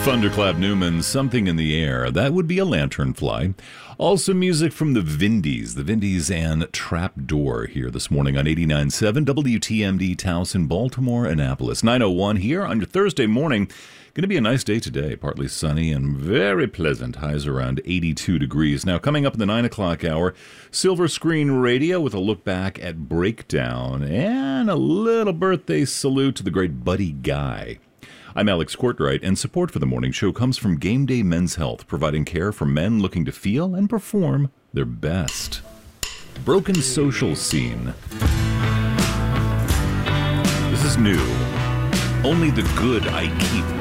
Thunderclap Newman, Something in the Air. That would be a lanternfly. Also music from the Vindies and Trapdoor here this morning on 89.7 WTMD Towson, Baltimore, Annapolis. 9:01 here on your Thursday morning. Going to be a nice day today, partly sunny and very pleasant. Highs around 82 degrees. Now, coming up in the 9 o'clock hour, Silver Screen Radio with a look back at Breakdown and a little birthday salute to the great Buddy Guy. I'm Alex Courtwright, and support for the morning show comes from Game Day Men's Health, providing care for men looking to feel and perform their best. Broken Social Scene. This is new. Only the good I keep.